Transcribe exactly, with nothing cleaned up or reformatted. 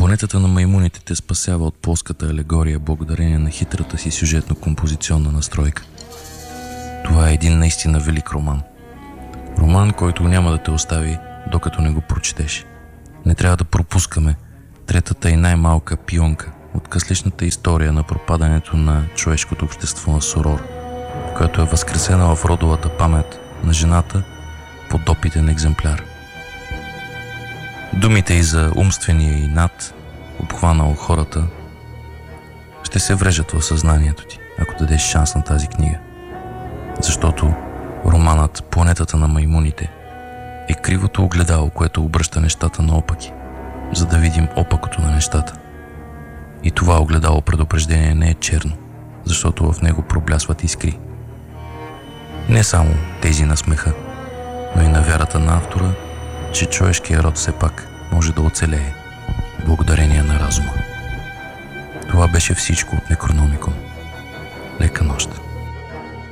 Планетата на маймуните те спасява от плоската алегория благодарение на хитрата си сюжетно-композиционна настройка. Това е един наистина велик роман. Роман, който няма да те остави, докато не го прочетеш. Не трябва да пропускаме третата и най-малка пионка от късличната история на пропадането на човешкото общество на Сорор, която е възкресена в родовата памет на жената подопитен екземпляр. Думите и за умствения инат, обхванал хората, ще се врежат в съзнанието ти, ако дадеш шанс на тази книга. Защото романът "Планетата на маймуните" е кривото огледало, което обръща нещата наопаки, за да видим опакото на нещата. И това огледало предупреждение не е черно, защото в него проблясват искри. Не само тези на смеха, но и на вярата на автора, че човешкият род все пак може да оцелее благодарение на разума. Това беше всичко от Некрономикон. Лека нощ!